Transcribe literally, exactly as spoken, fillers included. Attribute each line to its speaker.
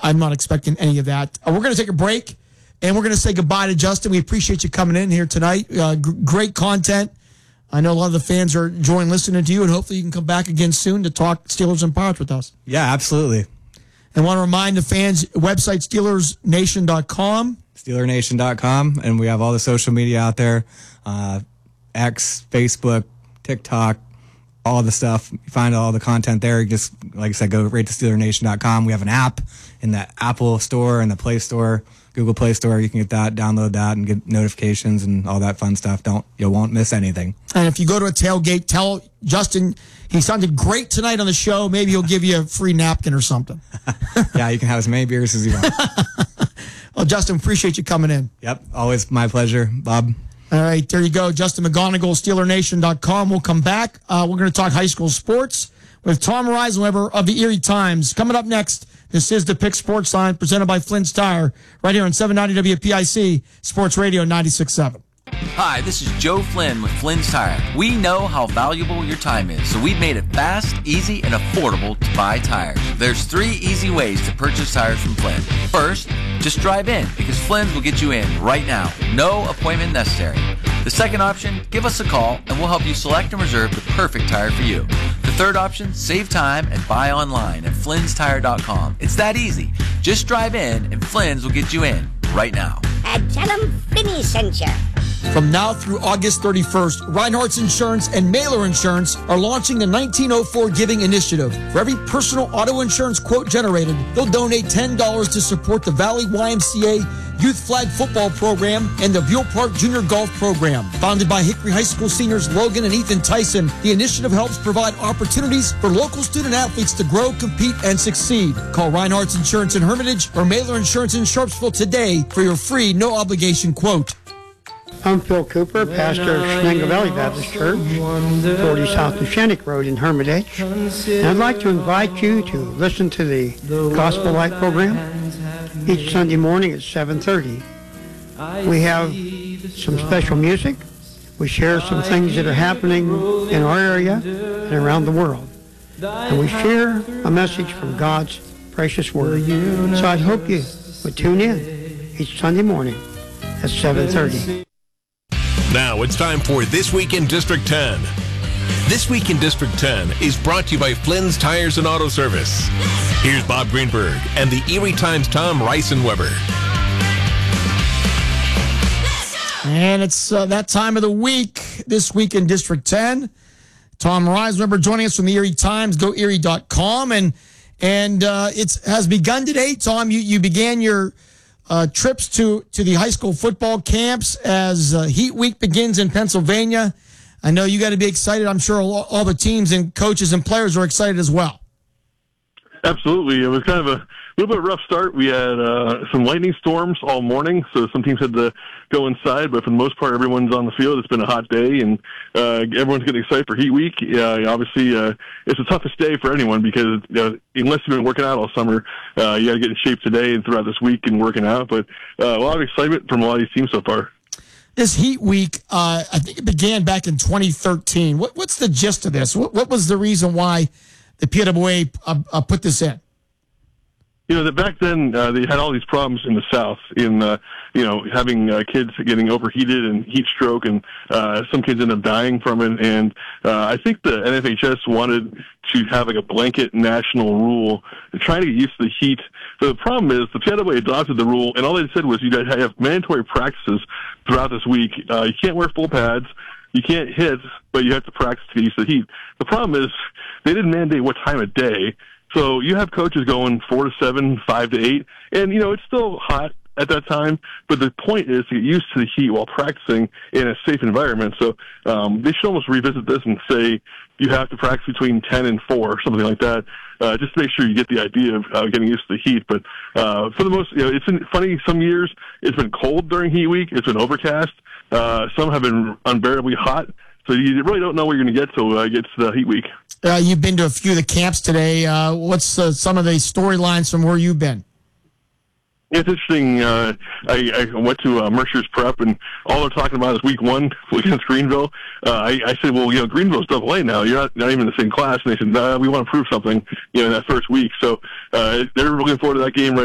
Speaker 1: I'm not expecting any of that. Uh, we're going to take a break, and we're going to say goodbye to Justin. We appreciate you coming in here tonight. Uh, g- great content. I know a lot of the fans are enjoying listening to you, and hopefully you can come back again soon to talk Steelers and Pirates with us.
Speaker 2: Yeah, absolutely.
Speaker 1: And want to remind the fans, website Steelers Nation dot com.
Speaker 2: Steeler Nation dot com, and we have all the social media out there, uh, X, Facebook, TikTok, all the stuff. You find all the content there. Just, like I said, go right to Steeler Nation dot com. We have an app in the Apple Store and the Play Store, Google Play Store. You can get that, download that, and get notifications and all that fun stuff. Don't You won't miss anything.
Speaker 1: And if you go to a tailgate, tell Justin he sounded great tonight on the show. Maybe he'll give you a free napkin or something.
Speaker 2: Yeah, you can have as many beers as you want.
Speaker 1: Well, Justin, appreciate you coming in.
Speaker 2: Yep, always my pleasure, Bob.
Speaker 1: All right, there you go. Justin McGonigal, Steeler Nation dot com. We'll come back. Uh, we're going to talk high school sports with Tom Reisenweber of the Erie Times. Coming up next, this is the Pick Sports Line presented by Flynn's Tire right here on seven ninety W P I C Sports Radio ninety-six point seven.
Speaker 3: Hi, this is Joe Flynn with Flynn's Tire. We know how valuable your time is, so we've made it fast, easy, and affordable to buy tires. There's three easy ways to purchase tires from Flynn. First, just drive in, because Flynn's will get you in right now. No appointment necessary. The second option, give us a call, and we'll help you select and reserve the perfect tire for you. The third option, save time and buy online at Flynn's Tire dot com. It's that easy. Just drive in, and Flynn's will get you in right now.
Speaker 4: And tell them Finny sent you.
Speaker 1: From now through August thirty-first, Reinhardt's Insurance and Mailer Insurance are launching the nineteen oh four Giving Initiative. For every personal auto insurance quote generated, they'll donate ten dollars to support the Valley Y M C A Youth Flag Football Program and the Buell Park Junior Golf Program. Founded by Hickory High School seniors Logan and Ethan Tyson, the initiative helps provide opportunities for local student athletes to grow, compete, and succeed. Call Reinhardt's Insurance in Hermitage or Mailer Insurance in Sharpsville today for your free, no-obligation quote.
Speaker 5: I'm Phil Cooper, pastor of Shenango Valley Baptist Church, forty South Mechanic Road in Hermitage. And I'd like to invite you to listen to the Gospel Light program each Sunday morning at seven thirty. We have some special music. We share some things that are happening in our area and around the world. And we share a message from God's precious Word. So I hope you would tune in each Sunday morning at seven thirty.
Speaker 6: Now it's time for This Week in District ten. This Week in District ten is brought to you by Flynn's Tires and Auto Service. Here's Bob Greenberg and the Erie Times' Tom Reisenweber.
Speaker 1: And it's uh, that time of the week, This Week in District ten. Tom Reisenweber joining us from the Erie Times, go erie dot com. And and uh, it has begun today. Tom, you, you began your Uh, trips to, to the high school football camps as uh, Heat Week begins in Pennsylvania. I know you got to be excited. I'm sure all, all the teams and coaches and players are excited as well.
Speaker 7: Absolutely. It was kind of a little bit of a rough start. We had uh, some lightning storms all morning, so some teams had to go inside, but for the most part, everyone's on the field. It's been a hot day, and uh, everyone's getting excited for Heat Week. Uh, obviously, uh, it's the toughest day for anyone because you know, unless you've been working out all summer, uh, you got to get in shape today and throughout this week and working out. But uh, a lot of excitement from a lot of these teams so far.
Speaker 1: This Heat Week, uh, I think it began back in twenty thirteen. What, what's the gist of this? What, what was the reason why the P W A uh, uh, put this in?
Speaker 7: You know, that back then uh, they had all these problems in the South in, uh, you know, having uh, kids getting overheated and heat stroke, and uh, some kids end up dying from it. And uh, I think the N F H S wanted to have like a blanket national rule to try to get used to the heat. So the problem is the P W A adopted the rule, and all they said was you guys have mandatory practices throughout this week. Uh, you can't wear full pads. You can't hit, but you have to practice to get used to the heat. The problem is they didn't mandate what time of day. So you have coaches going four to seven, five to eight, and you know it's still hot at that time. But the point is to get used to the heat while practicing in a safe environment. So um, they should almost revisit this and say you have to practice between ten and four, or something like that, uh, just to make sure you get the idea of uh, getting used to the heat. But uh, for the most, you know, it's been funny. Some years it's been cold during Heat Week. It's been overcast. Uh, some have been unbearably hot. So you really don't know where you're going to get till uh, it gets to the Heat Week.
Speaker 1: Uh, you've been to a few of the camps today. Uh, what's uh, some of the storylines from where you've been?
Speaker 7: It's interesting. Uh, I, I went to uh, Mercer's Prep, and all they're talking about is week one against Greenville. Uh, I, I said, well, you know, Greenville's double A now. You're not, not even in the same class. And they said, nah, we want to prove something, you know, in that first week. So uh, they're looking forward to that game right